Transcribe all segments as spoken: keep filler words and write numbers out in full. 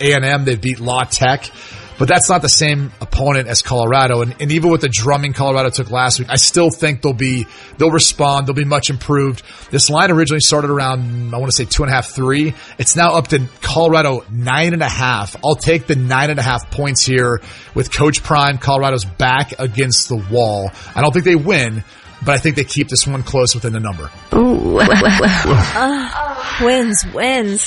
A and M. They beat La Tech. But that's not the same opponent as Colorado. And, and even with the drumming Colorado took last week, I still think they'll be, they'll respond. They'll be much improved. This line originally started around, I want to say two and a half, three. It's now up to Colorado nine and a half. I'll take the nine and a half points here with Coach Prime. Colorado's back against the wall. I don't think they win, but I think they keep this one close within the number. Ooh. uh, wins, wins.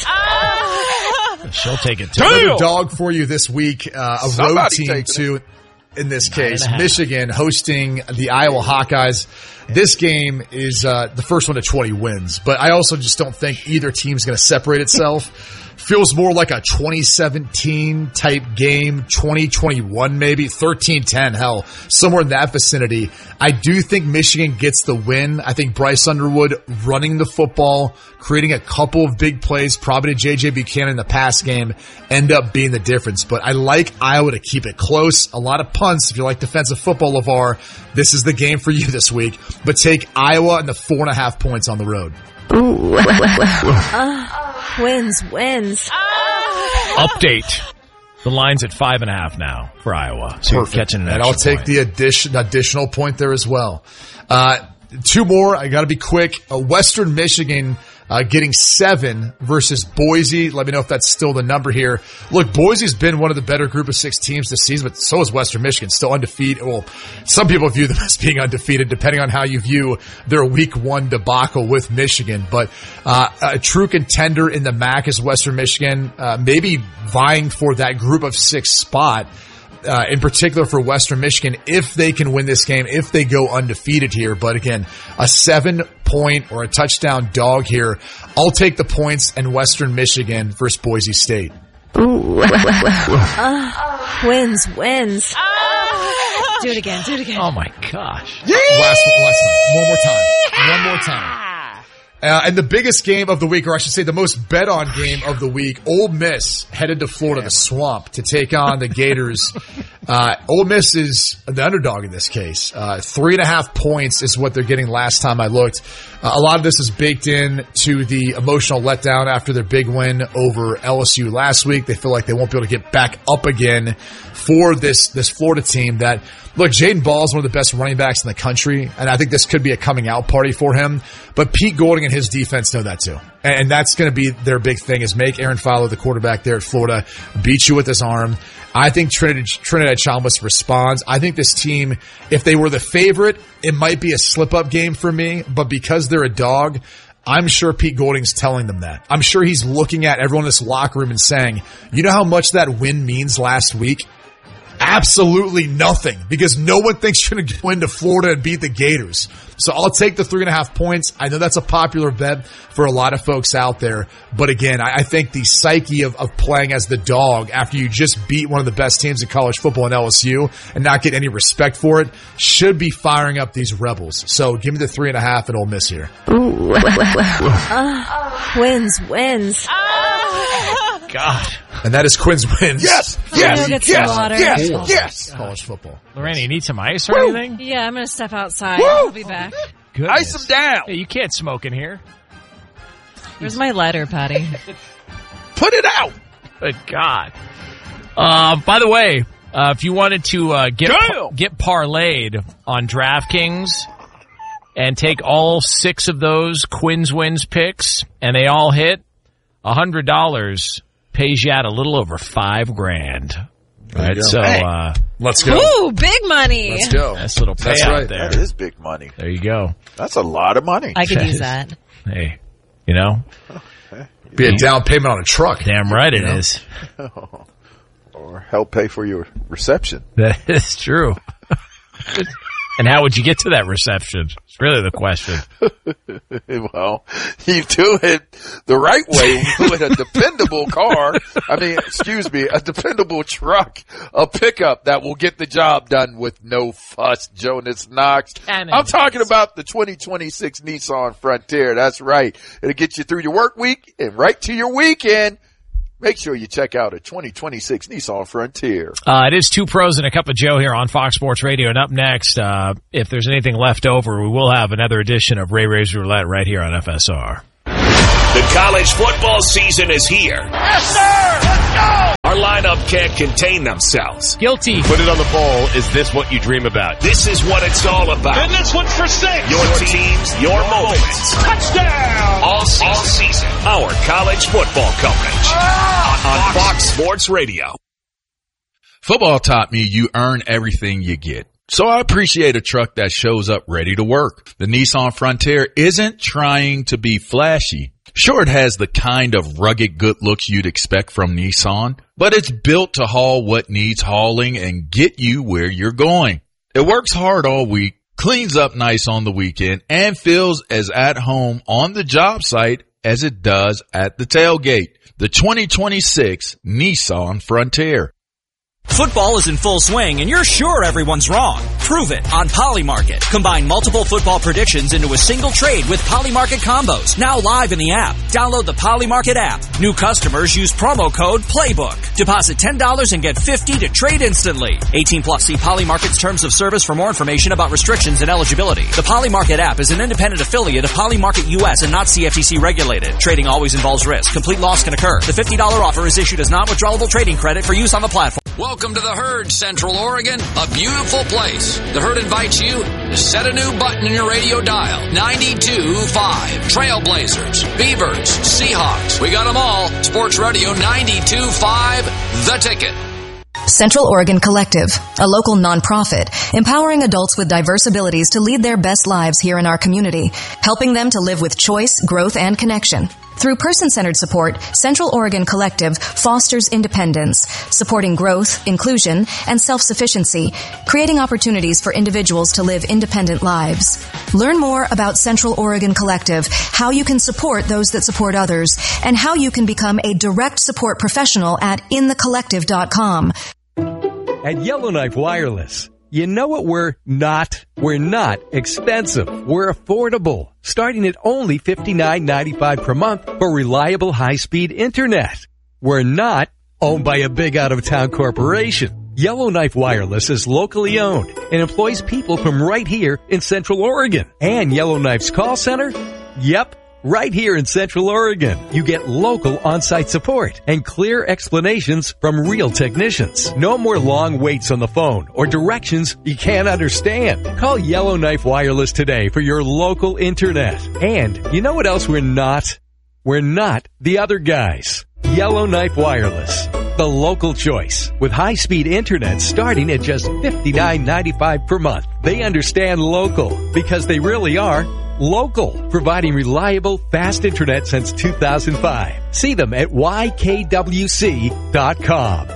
She'll take it too. Another dog for you this week. Uh, a Somebody road team too. In this case, Michigan hosting the Iowa Hawkeyes. This game is uh, the first one to twenty wins, but I also just don't think either team's going to separate itself. Feels more like a twenty seventeen type game, twenty twenty-one maybe, thirteen ten, hell, somewhere in that vicinity. I do think Michigan gets the win. I think Bryce Underwood running the football, creating a couple of big plays, probably to J J Buchanan in the pass game, end up being the difference. But I like Iowa to keep it close. A lot of punts. If you like defensive football, LeVar, this is the game for you this week. But take Iowa and the four and a half points on the road. Ooh. uh, wins, wins. Update. The line's at five and a half now for Iowa. So you're catching an and extra I'll take point. the addition, additional point there as well. Uh, two more. I got to be quick. Uh, Western Michigan uh, getting seven versus Boise. Let me know if that's still the number here. Look, Boise's been one of the better group of six teams this season, but so is Western Michigan, still undefeated. Well, some people view them as being undefeated, depending on how you view their week one debacle with Michigan. But uh, a true contender in the M A C is Western Michigan, uh, maybe vying for that group of six spot. Uh, in particular for Western Michigan, if they can win this game, if they go undefeated here. But again, a seven point or a touchdown dog here. I'll take the points and Western Michigan versus Boise State. Ooh. uh, wins, wins. Do it again, do it again. Oh my gosh. Yeah! Last one, last one. One more time. One more time. Uh, and the biggest game of the week, or I should say the most bet on game of the week, Ole Miss headed to Florida, the Swamp, to take on the Gators. Uh, Ole Miss is the underdog in this case. Uh, three and a half points is what they're getting last time I looked. Uh, a lot of this is baked in to the emotional letdown after their big win over L S U last week. They feel like they won't be able to get back up again for this, this Florida team that, look, Jaden Ball is one of the best running backs in the country, and I think this could be a coming out party for him. But Pete Golding and his defense know that too. And that's going to be their big thing, is make Aaron Fowler, the quarterback there at Florida, beat you with his arm. I think Trinidad, Trinidad Chalmers responds. I think this team, if they were the favorite, it might be a slip-up game for me, but because they're a dog, I'm sure Pete Golding's telling them that. I'm sure he's looking at everyone in this locker room and saying, you know how much that win means last week? Absolutely nothing, because no one thinks you're going to go into Florida and beat the Gators. So I'll take the three and a half points. I know that's a popular bet for a lot of folks out there. But again, I think the psyche of, of playing as the dog after you just beat one of the best teams in college football in L S U and not get any respect for it should be firing up these Rebels. So give me the three and a half and Ole Miss here. Ooh. uh, wins, wins. God. And that is Quinn's wins. Yes, yes, yes, yes, water. yes, Four. yes. College football. Lorraine, you need some ice or anything? Yeah, I'm going to step outside. Woo! I'll be back. Goodness. Ice them down. Hey, you can't smoke in here. Where's my lighter, Patty? Put it out. Good God. Uh, by the way, uh, if you wanted to uh, get Damn. get parlayed on DraftKings and take all six of those Quinn's Wins picks, and they all hit, one hundred dollars pays you out a little over five grand. Right, so Hey. uh, Let's go. Ooh, big money. Let's go. nice little payout That's right. there. That is big money. There you go. That's a lot of money. I could use that. Hey, you know, Be a down payment on a truck. damn right it You know? is. Or help pay for your reception. That is true. And how would you get to that reception? It's really the question. Well, you do it the right way with a dependable car. I mean, excuse me, a dependable truck, a pickup that will get the job done with no fuss, Jonas Knox. Cannons. I'm talking about the twenty twenty-six Nissan Frontier. That's right. It'll get you through your work week and right to your weekend. Make sure you check out a twenty twenty-six Nissan Frontier. Uh, it is Two Pros and a Cup of Joe here on Fox Sports Radio. And up next, uh, if there's anything left over, we will have another edition of Ray Ray's Roulette right here on F S R. The college football season is here. Yes, sir! Let's go! Our can't contain themselves. Guilty. Put it on the bowl. Is this what you dream about? This is what it's all about. And this one's for six. Your teams, your moments. Touchdown! All season. All season. Our college football coverage. On Fox Sports Radio. Football taught me you earn everything you get. So I appreciate a truck that shows up ready to work. The Nissan Frontier isn't trying to be flashy. Sure, it has the kind of rugged good looks you'd expect from Nissan, but it's built to haul what needs hauling and get you where you're going. It works hard all week, cleans up nice on the weekend, and feels as at home on the job site as it does at the tailgate. The twenty twenty-six Nissan Frontier. Football is in full swing, and you're sure everyone's wrong. Prove it on Polymarket. Combine multiple football predictions into a single trade with Polymarket combos. Now live in the app. Download the Polymarket app. New customers use promo code PLAYBOOK. Deposit ten dollars and get fifty dollars to trade instantly. eighteen plus. See Polymarket's terms of service for more information about restrictions and eligibility. The Polymarket app is an independent affiliate of Polymarket U S and not C F T C regulated. Trading always involves risk. Complete loss can occur. The fifty dollars offer is issued as non-withdrawable trading credit for use on the platform. Welcome to the Herd, Central Oregon, a beautiful place. The Herd invites you to set a new button in your radio dial. ninety-two point five. Trailblazers, Beavers, Seahawks. We got them all. Sports Radio ninety-two point five, The Ticket. Central Oregon Collective, a local nonprofit, empowering adults with diverse abilities to lead their best lives here in our community, helping them to live with choice, growth, and connection. Through person-centered support, Central Oregon Collective fosters independence, supporting growth, inclusion, and self-sufficiency, creating opportunities for individuals to live independent lives. Learn more about Central Oregon Collective, how you can support those that support others, and how you can become a direct support professional at in the collective dot com. At Yellowknife Wireless, you know what we're not? We're not expensive. We're affordable, starting at only fifty-nine ninety-five per month for reliable high-speed internet. We're not owned by a big out-of-town corporation. Yellowknife Wireless is locally owned and employs people from right here in Central Oregon. And Yellowknife's call center? Yep. Right here in Central Oregon, you get local on-site support and clear explanations from real technicians. No more long waits on the phone or directions you can't understand. Call Yellowknife Wireless today for your local internet. And you know what else we're not? We're not the other guys. Yellowknife Wireless, the local choice, with high-speed internet starting at just fifty-nine ninety-five per month. They understand local because they really are local, providing reliable, fast internet since two thousand five. See them at Y K W C dot com.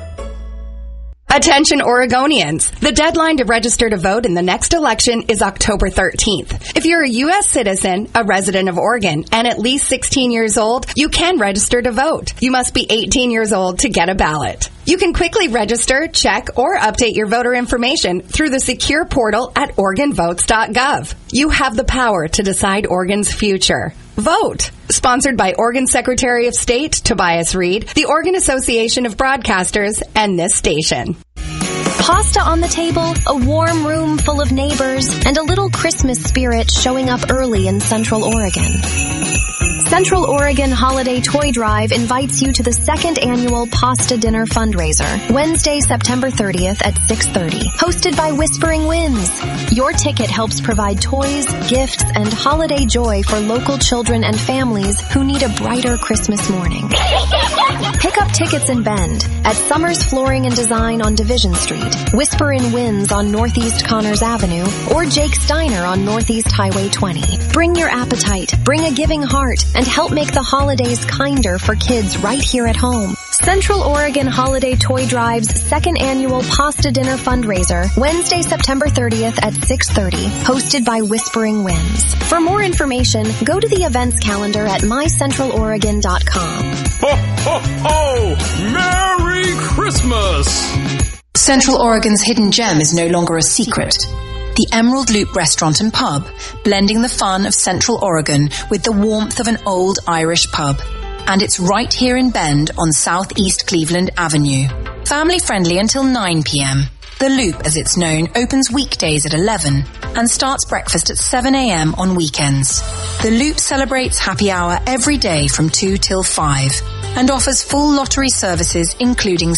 Attention Oregonians. The deadline to register to vote in the next election is October thirteenth. If you're a U S citizen, a resident of Oregon, and at least sixteen years old, you can register to vote. You must be eighteen years old to get a ballot. You can quickly register, check, or update your voter information through the secure portal at Oregon Votes dot gov. You have the power to decide Oregon's future. Vote. Sponsored by Oregon Secretary of State Tobias Reed, the Oregon Association of Broadcasters, and this station. Pasta on the table, a warm room full of neighbors, and a little Christmas spirit showing up early in Central Oregon. Central Oregon Holiday Toy Drive invites you to the second annual Pasta Dinner fundraiser, Wednesday, September thirtieth at six thirty, hosted by Whispering Winds. Your ticket helps provide toys, gifts, and holiday joy for local children and families who need a brighter Christmas morning. Pick up tickets in Bend, at Summers Flooring and Design on Division Street, Whispering Winds on Northeast Connors Avenue, or Jake Steiner on Northeast Highway twenty. Bring your appetite, bring a giving heart, and help make the holidays kinder for kids right here at home. Central Oregon Holiday Toy Drive's second annual Pasta Dinner fundraiser, Wednesday, September thirtieth at six thirty, hosted by Whispering Winds. For more information, go to the events calendar at my central oregon dot com. Ho, ho, ho! Merry Christmas! Central Oregon's hidden gem is no longer a secret. The Emerald Loop Restaurant and Pub, blending the fun of Central Oregon with the warmth of an old Irish pub. And it's right here in Bend on Southeast Cleveland Avenue. Family friendly until nine p.m. The Loop, as it's known, opens weekdays at eleven and starts breakfast at seven a.m. on weekends. The Loop celebrates happy hour every day from two till five and offers full lottery services including